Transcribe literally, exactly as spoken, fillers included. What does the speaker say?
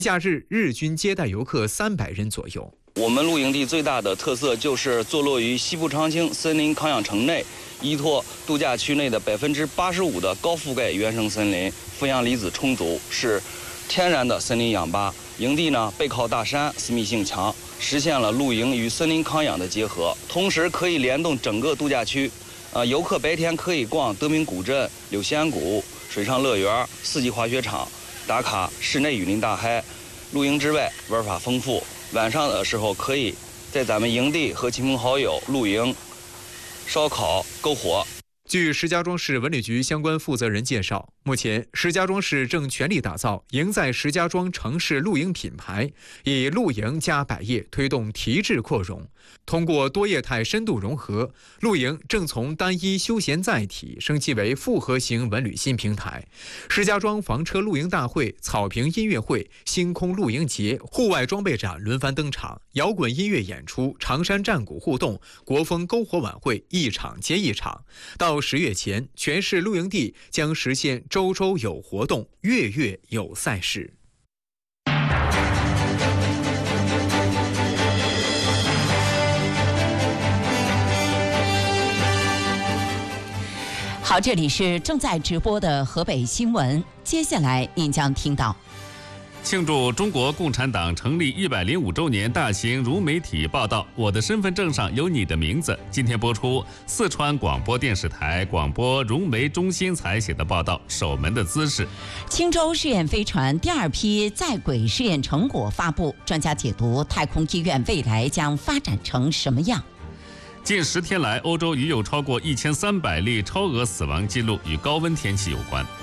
假日日均接待游客三百人左右。 我们露营地最大的特色就是坐落于西部长青森林康养城内，依托度假区内的百分之八十五的高覆盖原生森林，负氧离子充足，是天然的森林氧吧。营地呢背靠大山，私密性强，实现了露营与森林康养的结合，同时可以联动整个度假区。呃，游客白天可以逛德明古镇、柳仙谷、水上乐园、四季滑雪场，打卡室内雨林大嗨。露营之外，玩法丰富。晚上的时候，可以在咱们营地和亲朋好友露营、烧烤、篝火。 据石家庄市文旅局相关负责人介绍，目前石家庄市正全力打造赢在石家庄城市露营品牌，以露营加百业推动提质扩容。通过多业态深度融合，露营正从单一休闲载体升级为复合型文旅新平台。石家庄房车露营大会、草坪音乐会、星空露营节、户外装备展轮番登场，摇滚音乐演出、长山战鼓互动、国风篝火晚会一场接一场。到十月前，全市露营地将实现周周有活动，月月有赛事。 好，这里是正在直播的河北新闻，接下来您将听到。 庆祝中国共产党成立一百零五周年大型融媒体报道《我的身份证上有你的名字》，今天播出四川广播电视台广播融媒中心采写的报道《守门的姿势》。 青州试验飞船第二批在轨试验成果发布，专家解读太空医院未来将发展成什么样。 近十天来，欧洲已有超过一千三百例超额死亡记录与高温天气有关。